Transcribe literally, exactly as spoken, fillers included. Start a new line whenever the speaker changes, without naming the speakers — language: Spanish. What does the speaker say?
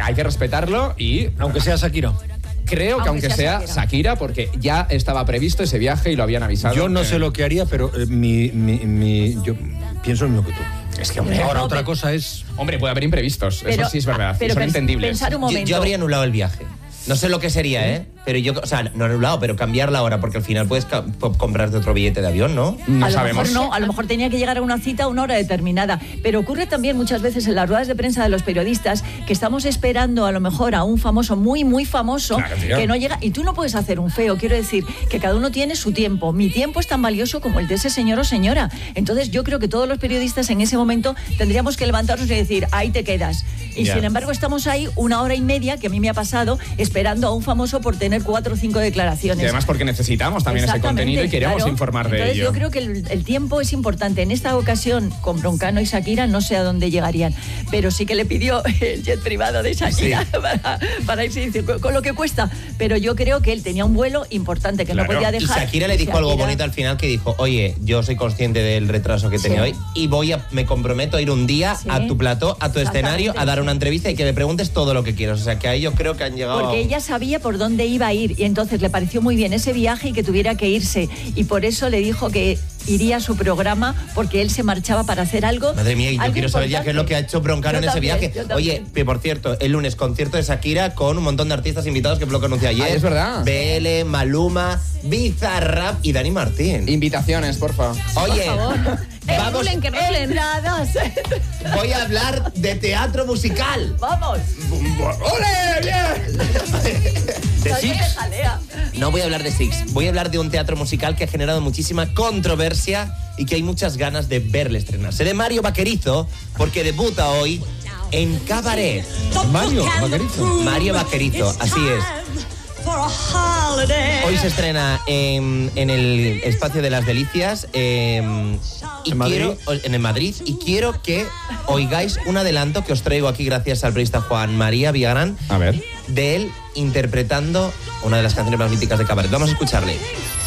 hay que respetarlo y...
Aunque sea Shakira.
Creo que aunque, aunque sea, sea Shakira. Shakira, porque ya estaba previsto ese viaje y lo habían avisado.
Yo no
que...
sé lo que haría, pero eh, mi, mi, mi, yo pienso en lo que tú.
Es que, hombre,
ahora
no,
otra
pero...
cosa es...
Hombre, puede haber imprevistos,
pero,
eso sí es verdad,
pero
son
pens-
entendibles.
Pensar un momento.
Yo, yo habría anulado el viaje. No sé lo que sería, ¿eh? Pero yo, o sea, no anulado, pero cambiar la hora, porque al final puedes ca- comprarte otro billete de avión, ¿no?
No
a lo
sabemos.
Mejor no, a lo mejor tenía que llegar a una cita a una hora determinada. Pero ocurre también muchas veces en las ruedas de prensa de los periodistas que estamos esperando a lo mejor a un famoso muy, muy famoso
claro,
que no llega. Y tú no puedes hacer un feo. Quiero decir que cada uno tiene su tiempo. Mi tiempo es tan valioso como el de ese señor o señora. Entonces yo creo que todos los periodistas en ese momento tendríamos que levantarnos y decir, ahí te quedas. Y yeah. sin embargo estamos ahí una hora y media, que a mí me ha pasado, esperando a un famoso por tener cuatro o cinco declaraciones.
Y además porque necesitamos también ese contenido y queremos
claro.
informar de
Entonces,
ello.
Yo creo que el, el tiempo es importante. En esta ocasión, con Broncano y Shakira, no sé a dónde llegarían, pero sí que le pidió el jet privado de Shakira sí. para, para irse con, con lo que cuesta. Pero yo creo que él tenía un vuelo importante que claro. no podía dejar.
Y Shakira le dijo Shakira... algo bonito al final, que dijo, oye, yo soy consciente del retraso que tenía sí. hoy y voy a, me comprometo a ir un día sí. a tu plató, a tu escenario, a dar una entrevista y que me preguntes todo lo que quieras. O sea, que ahí yo creo que han llegado...
Porque ella sabía por dónde iba a ir y entonces le pareció muy bien ese viaje y que tuviera que irse. Y por eso le dijo que iría a su programa porque él se marchaba para hacer algo.
Madre mía, y yo quiero
importante.
saber ya qué es lo que ha hecho Broncano en ese
también,
viaje. Oye, que por cierto, el lunes concierto de Shakira con un montón de artistas invitados que lo anuncié ayer.
Ah, es verdad.
B L, Maluma, Bizarrap y Dani Martín.
Invitaciones, porfa.
Oye,
por favor.
Vamos,
rulen, que rulen.
Voy a hablar de teatro musical.
Vamos.
¡Ole! ¡Bien!
¿De Six? No voy a hablar de Six. Voy a hablar de un teatro musical que ha generado muchísima controversia y que hay muchas ganas de verle estrenarse. De Mario Vaquerizo, porque debuta hoy en Cabaret.
Mario Vaquerizo.
Mario Vaquerizo, así es. Hoy se estrena en, en el Espacio de las Delicias eh, y
¿En
quiero,
Madrid?
en el Madrid y quiero que oigáis un adelanto que os traigo aquí gracias al periodista Juan María Villagrán.
A ver.
De él interpretando una de las canciones más míticas de Cabaret. Vamos a escucharle.